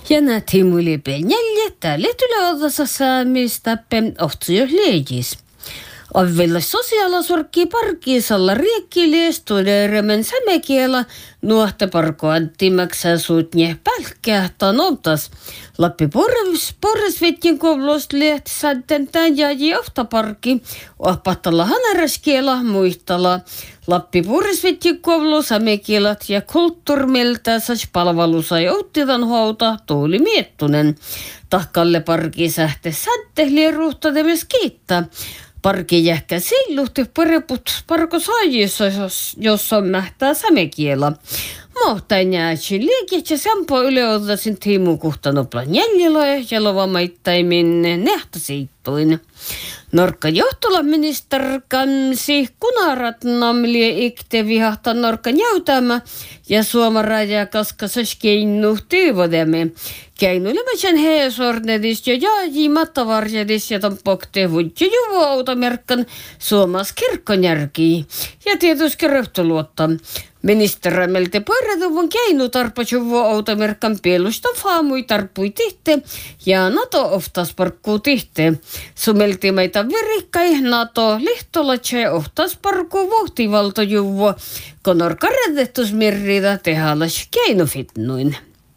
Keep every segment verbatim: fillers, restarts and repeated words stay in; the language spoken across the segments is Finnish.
Ja nähtiin muille peljälje, täällä tulee odassa saamistappe ohtsio leijis. Avvilla sosiaalasorkki parkkiisalla riekkiilies tuoderemen sämekiela nuohte parko anttimäksää suutnie pälkkää tanoutas. Lappi porres, porresvetjen kovlost lehti sätten tän jääji ohtaparkki. Ohpattalla hanäräskiela muistalla. Lappi porresvetjen kovlo sämekielat ja kulttuurmiltä sas palvelu sai outtitan hauta tuuli miettunen. Tahkalle parkki sähte sättehliä ruhtademes kiittää. Parki jähkä silluhti pareput parko saajissa, jos on mähtää sämekiela. Mohtain jäätsi liikit ja sampo yleotasin tiimukuhtanoplan jäljellä ja lovamaittaimin nähtäsiittuin. Norkka johtolaminister kansi kunaratnamlie ikte vihahta norkan jäytämä ja suomaraja kaskasas keinu tyyvodemme. Keinulemisen heesornedis ja jaaji mattavarjedis ja tampokte vudju juvoautomerkkan suomas kirkkonjärki ja tietysti röhtoluotta. Ministerämeltä pöydätuvun keinu tarpasjuvu automerkan pielusta faamui tarpui tihte ja NATO oftas parkkuu tihte. Sumelti meitä virikkai NATO lihtolatse oftas parkkuu vuhtivaltojuvu, konor karredettusmirrida tehalas keinufitnuin.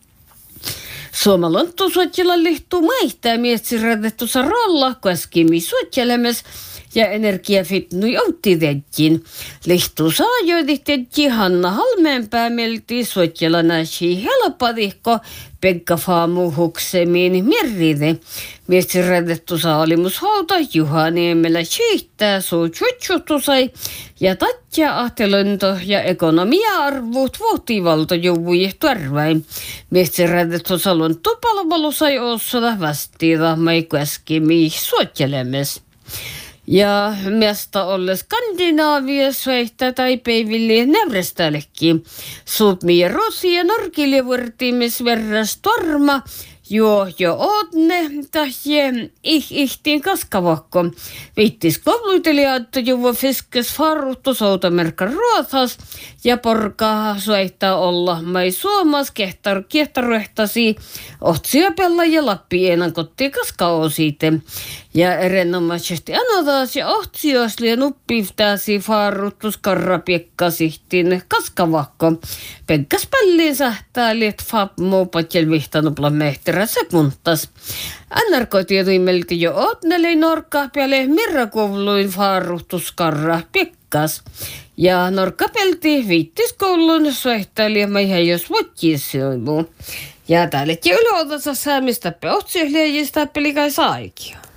Suomalonttu suotjella lihtuu maihtaa mietsirredettusa rolla, koskimi suotjelemes ja energiafitnui outtitettiin. Lihtuu saajoitittettiin Hanna Halmeenpää melti suotjella näsi helpadihko Pekka Faamuhuksemiin mirride. Mietsirredettu saalimushauta Juha Niemelä siihtää suu tjutjutusai ja Tatja Ahtelönto ja ekonomia-arvuut vuotivaltojuvui tuärväin. Mietsirredettu salon tupalvelu sai ossata vastiida maiku äskimi suotjelemes. Ja miestä olle Skandinaavia sveihtä tai peivilli nevreställekin. Suomi ja Ruotsi ja Norkille vuortiimis verras torma. Joo, jo ootne, tähje ih ihtiin kaskavakko. Viittis kovluitelijaatto juvo fiskes faruttu soutamerkka Ruotsas ja porkaa suaittaa olla mai suomas kehtar kiehtaruehtasi ohtsia ja Lappi enän kotti kaskaosiite. Ja erinomaisesti anotaas ja ohtsiosli nuppiftäsi faruttus karrapiekkasihtin kaskavakko. Penkkas pälliin sähtää liet fab muupatjel vihtanupla mehterä sekuntas. N R K-tietuimelti jo otneli norkkahpiale mirrakovluin faruttus karrapiekkas. Ja norkkapelti viittiskoulun suehtaili meihän jos votjisioimu. Ja täällä yliotossa saamista peotsiosliejistä pelikai saikia.